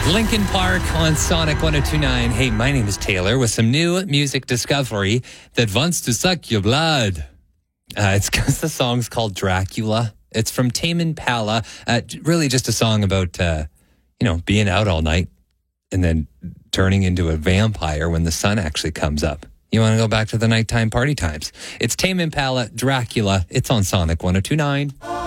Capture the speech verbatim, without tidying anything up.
Linkin Park on Sonic one oh two point nine. Hey, my name is Taylor with some new music discovery that wants to suck your blood. Uh, it's because the song's called Dracula. It's from Tame Impala. Uh, really just a song about, uh, you know, being out all night and then turning into a vampire when the sun actually comes up. You want to go back to the nighttime party times. It's Tame Impala, Dracula. It's on Sonic one oh two point nine.